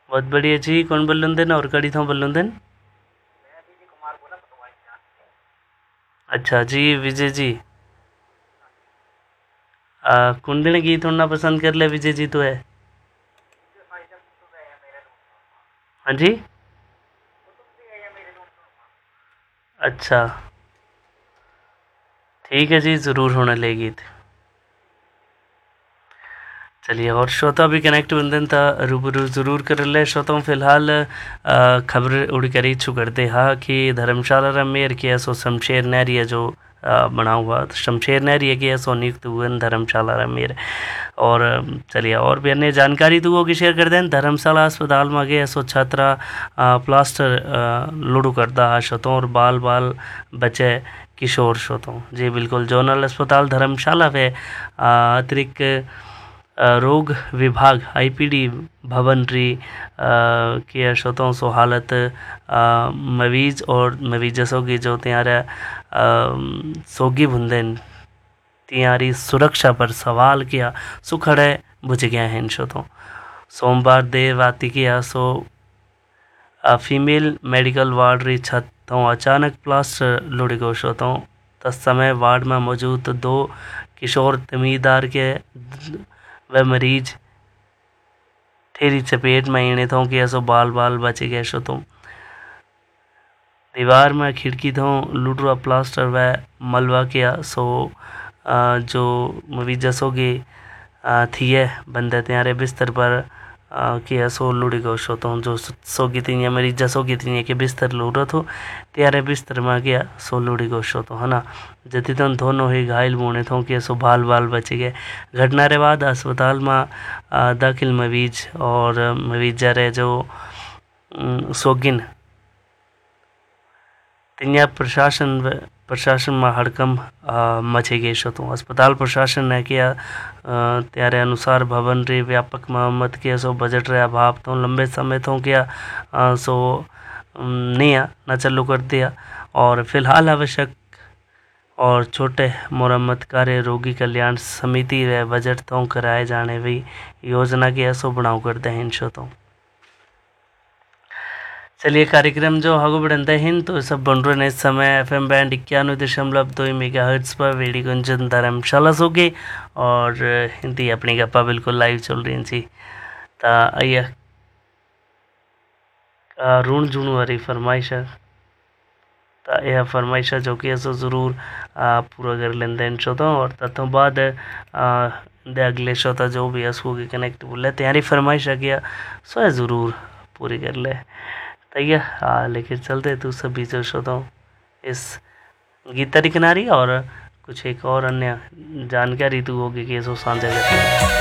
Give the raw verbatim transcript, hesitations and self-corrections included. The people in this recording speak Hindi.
बहुत बढ़िया जी। कौन बोलन और कड़ी थो बोलन? अच्छा जी विजय जी। आ, कुंडन गीत सुनना पसंद कर ले विजय जी तो है? हाँ जी। अच्छा ठीक है जी, ज़रूर होने ले गीत। चलिए और श्रोता भी कनेक्ट बंदन था रूबरू ज़रूर कर ले। श्रोताओं फिलहाल खबर उड़ कर छू करते हा कि धर्मशाला रा मेयर के सो शमशेर नहरिया जो बना हुआ शमशेर नहरिया के सो नियुक्त हुए धर्मशाला रा मेयर। और चलिए और भी अन्य जानकारी तो वो की शेयर कर दें। धर्मशाला अस्पताल में गए सो छात्रा प्लास्टर लुड़ू करता हा शतों और बाल बाल बचे किशोर शोतों। जी बिल्कुल, जोनल अस्पताल धर्मशाला वे अतिरिक्त रोग विभाग आईपीडी भवन री के शोतों सो हालत मवीज और मवीज सोगी जो त्यारे सोगी भुंदेन त्यारी सुरक्षा पर सवाल किया सुखड़े बुझ गया है शोतों। सोमवार देर राति किया सो फीमेल मेडिकल वार्ड री छत तो अचानक प्लास्टर लुढ़ गो शोतों। तस समय वार्ड में मौजूद दो किशोर तमीदार के व मरीज ठेरी चपेट में इने थों कि ऐसो बाल बाल बचे गए शो तो दीवार में खिड़की थों लुटवा प्लास्टर व मलबा किया सो जो मरीज सोगे थी है बंदे त्यारे बिस्तर पर कि ऐसो लुड़ी गो शो तो जो सोगी थी मरीज सोगी थी के बिस्तर लूटो तो त्यारे बिस्तर में गया सो लुड़ी गो शो तो है ना। जति तो दोनों ही घायल बुने थों कि सो बाल बाल बच गए। घटना रे बाद अस्पताल में दाखिल मरीज और मरीज रहे जो सोगिन तिनिया प्रशासन प्रशासन में हड़कम मची गई शो तो अस्पताल प्रशासन ने किया त्यारे अनुसार भवन रे व्यापक मरम्मत किया सो बजट रे अभाव तो लंबे समय तो किया सो नहीं न चालू कर दिया और फिलहाल आवश्यक और छोटे मरम्मत कार्य रोगी कल्याण समिति व बजट तो कराए जाने भी योजना की ऐसो बनाव करते हैं इनशो तो। चलिए कार्यक्रम जो हगो बढ़ते हैं तो सब बन रहे हैं इस समय एफ एम बैंड इक्यानवे दशमलव दो मेगा हर्ट्स पर वेड़ी गुंजन धर्मशाला सो गई और हिंदी अपनी गप्पा बिल्कुल लाइव चल रही थी। तो आइए रून जूनू वाली फरमाइश तो यह फरमाइश जो कि ऐसा ज़रूर पूरा कर लेंदे शो तो और तथों बाद दे अगले शो था जो भी असको के कनेक्ट बोले तैयारी फरमाइश आ गया सो ज़रूर पूरी कर ले। तैयार हाँ लेकिन चलते तू सभी जो शो तो इस गीता किनारी और कुछ एक और अन्य जानकारी तू होगी कि सो साझा करते